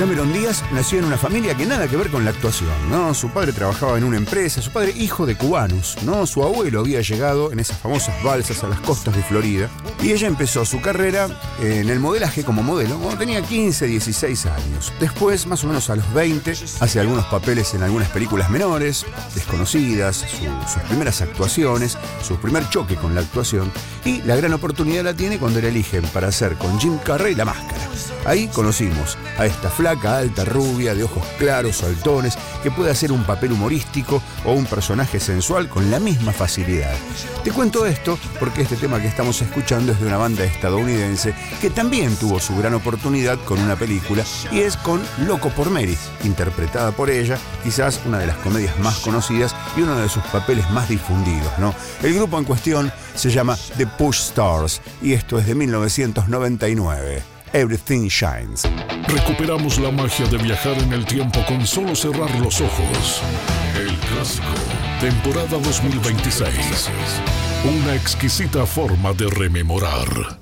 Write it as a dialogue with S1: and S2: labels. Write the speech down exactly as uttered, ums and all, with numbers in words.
S1: Cameron Díaz nació en una familia que nada que ver con la actuación, ¿no? Su padre trabajaba en una empresa, su padre hijo de cubanos, ¿no? Su abuelo había llegado en esas famosas balsas a las costas de Florida y ella empezó su carrera en el modelaje como modelo cuando tenía quince, dieciséis años. Después, más o menos a los veinte, hace algunos papeles en algunas películas menores, desconocidas, su, sus primeras actuaciones, su primer choque con la actuación y la gran oportunidad la tiene cuando la eligen para hacer con Jim Carrey La Máscara. Ahí conocimos a esta flaca, alta, rubia, de ojos claros, saltones, que puede hacer un papel humorístico o un personaje sensual con la misma facilidad. Te cuento esto porque este tema que estamos escuchando es de una banda estadounidense que también tuvo su gran oportunidad con una película y es con Loco por Mary, interpretada por ella, quizás una de las comedias más conocidas y uno de sus papeles más difundidos, ¿no? El grupo en cuestión se llama The Push Stars y esto es de mil novecientos noventa y nueve. Everything Shines.
S2: Recuperamos la magia de viajar en el tiempo con solo cerrar los ojos. El clásico, temporada dos mil veintiséis. Una exquisita forma de rememorar.